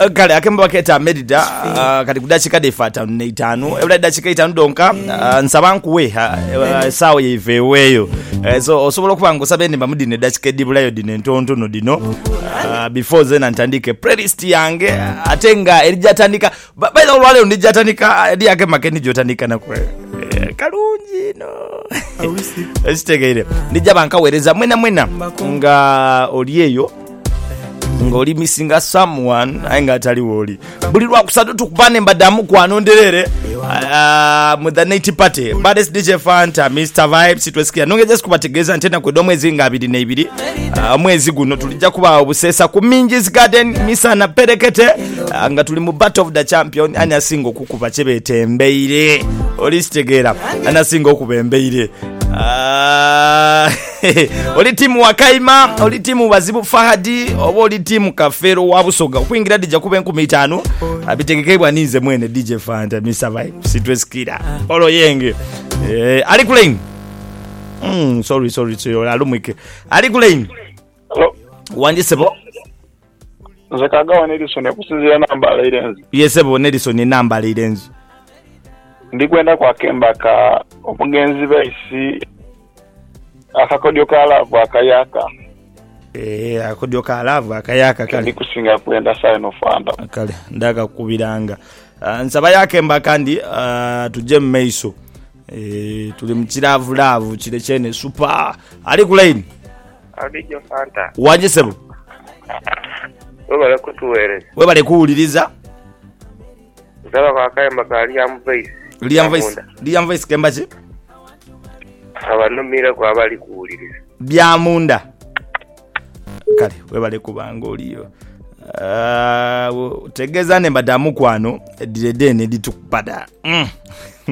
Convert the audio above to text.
kale akemba baketa medida kati kudachika defata 5 ebula dachika 5 donka nsabankuwe sawo yiveweyo so osobola kubanga sabendi bamudine dachika dibulayo dine ntonto no dino before then antandike playlist yange atenga elijatandika by the way ndijatandika edi yake makeni jotandika nakwe kalungi no esitegeire ndijaba nkawereza mwena nga oliyeyo ngoli missing someone ainga atali woli buli lwa kusatu tukubane mbadamu kwanonderere mu the night party baddest DJ Fanta Mr Vibes twesikia nongeje sikubategeza ntena kwedo mwezi nga 22 mwezi guno tulija kuba obusesa ku Minji's Garden misana perekete nga tuli mu Battle of the Champion ani asingo kukuba chebetembeire oli sitegera ani asingo okubembeire oli timu wakaima oli timu bazibu Fahadi oba oli timu Kafero wabusoga kuingira dija kube 15 abitegekebwa ninze mwene DJ Fanta Mr Vibe sitwesikira olo yenge ali kuleng sorry so alumwike ali kuleng hello wanjisebo nzakaga Nelson yakusinzira namba Laidenzi yesebo Nelson namba Laidenzi ndikwenda kwa Kembaka omugenzi baisi akakodyo kalavu akayaka akodyo kalavu akayaka kale ndikusinga kwenda sign of Fanta kale ndaga kubiranga nsaba yake mbakandi tuje mmeiso tuli mchiravu lavu chile chene super ali kulaini DJ Fanta wajisebo webale kutuwereza webale kuuliriza zaba bakayamba kali Liam Voice kembaje abanumira kwa bali kuuliriza bya munda kale webale kubanga oliyo tegezane mbadamu kwano direde ne ditukupada